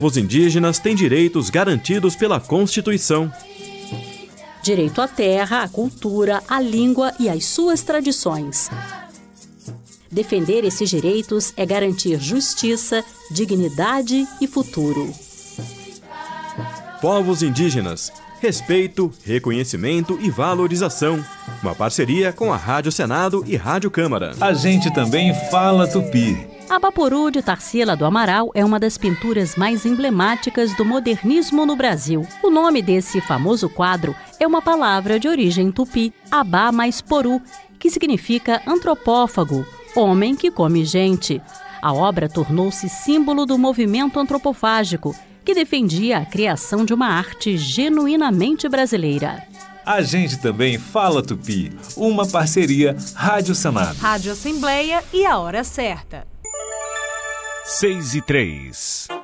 Os indígenas têm direitos garantidos pela Constituição. Direito à terra, à cultura, à língua e às suas tradições. Defender esses direitos é garantir justiça, dignidade e futuro. Povos indígenas, respeito, reconhecimento e valorização. Uma parceria com a Rádio Senado e Rádio Câmara. A gente também fala tupi. A Baporu de Tarsila do Amaral é uma das pinturas mais emblemáticas do modernismo no Brasil. O nome desse famoso quadro é uma palavra de origem tupi, abá mais poru, que significa antropófago, homem que come gente. A obra tornou-se símbolo do movimento antropofágico, que defendia a criação de uma arte genuinamente brasileira. A gente também fala tupi, uma parceria Rádio Senado, Rádio Assembleia e A Hora Certa. 6:03.